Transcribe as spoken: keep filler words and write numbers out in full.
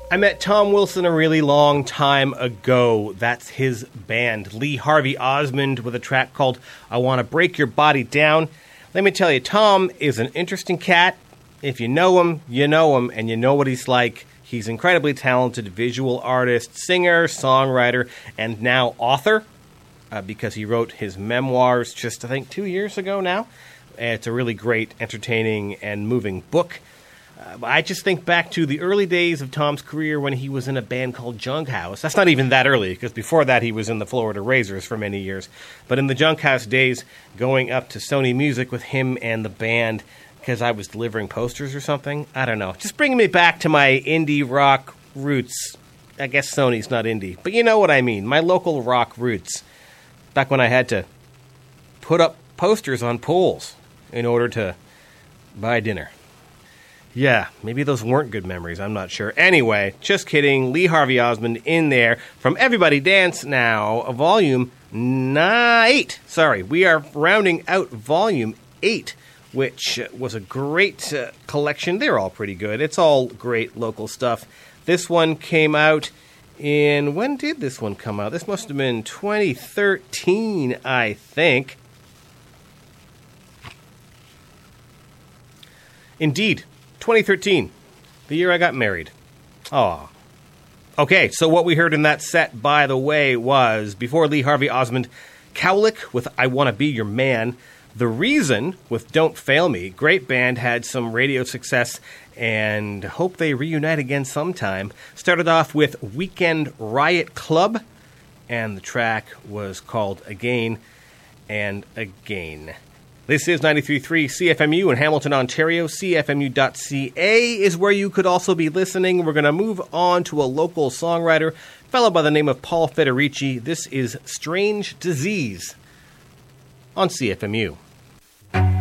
I met Tom Wilson a really long time ago. That's his band, Lee Harvey Osmond, with a track called I Want to Break Your Body Down. Let me tell you, Tom is an interesting cat. If you know him, you know him, and you know what he's like. He's an incredibly talented visual artist, singer, songwriter, and now author, uh, because he wrote his memoirs just, I think, two years ago now. It's a really great, entertaining, and moving book. Uh, I just think back to the early days of Tom's career when he was in a band called Junk House. That's not even that early, because before that he was in the Florida Razors for many years. But in the Junk House days, going up to Sony Music with him and the band, because I was delivering posters or something. I don't know. Just bringing me back to my indie rock roots. I guess Sony's not indie, but you know what I mean. My local rock roots. Back when I had to put up posters on poles in order to buy dinner. Yeah, maybe those weren't good memories. I'm not sure. Anyway, just kidding. Lee Harvey Osmond in there from Everybody Dance Now, volume eight. Sorry, we are rounding out volume eight, which was a great uh, collection. They're all pretty good. It's all great local stuff. This one came out in... When did this one come out? This must have been twenty thirteen, I think. Indeed. twenty thirteen, the year I got married. Oh. Okay, so what we heard in that set, by the way, was, before Lee Harvey Osmond, Cowlick with I Wanna Be Your Man. The Reason with Don't Fail Me. Great band, had some radio success, and hope they reunite again sometime. Started off with Weekend Riot Club, and the track was called Again and Again. This is ninety-three point three C F M U in Hamilton, Ontario. C F M U dot C A is where you could also be listening. We're going to move on to a local songwriter, a fellow by the name of Paul Federici. This is Strange Disease on C F M U.